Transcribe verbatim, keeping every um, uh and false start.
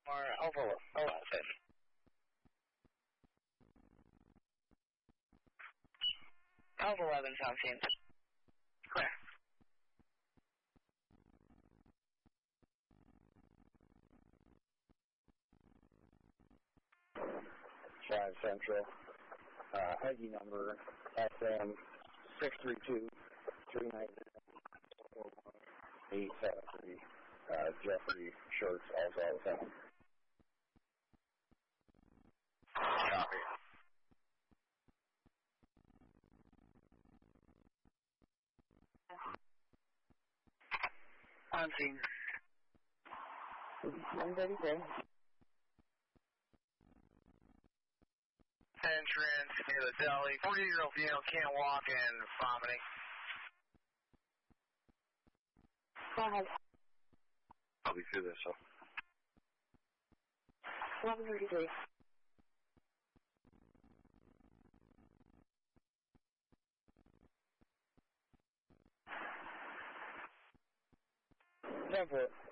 Or Alpha eleven. Alpha eleven, sound scene. Clear. five Central, uh, I D number S M six three two, three nine zero, eight seven three, uh, Jeffrey Shirts, also out of town. Copy. On scene. one thirty-three. Entrance near the deli. forty-year-old female can't walk and vomiting. Go ahead. I'll be through this, so. eleven thirty-three. ten foot.